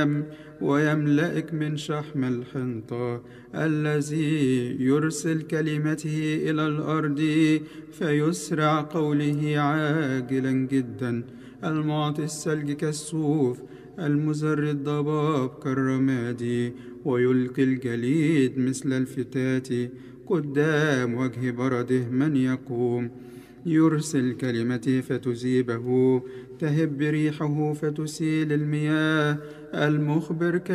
ويملئك من شحم الحنطة، الذي يرسل كلمته إلى الأرض فيسرع قوله عاجلا جدا، المعطي الثلج كالصوف، المزري الضباب كالرماد، ويلقي الجليد مثل الفتاة قدام وجه برده من يقوم. يرسل كلمته فتذيبه، تهب ريحه فتسيل المياه، المخبر